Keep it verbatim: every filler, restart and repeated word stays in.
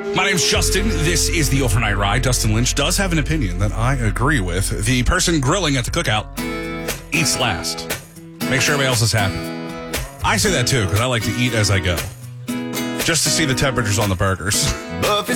My name's Justin. This is the Overnight Ride. Dustin Lynch does have an opinion that I agree with. The person grilling at the cookout eats last. Make sure everybody else is happy. I say that too because I like to eat as I go. Just to see the temperatures on the burgers.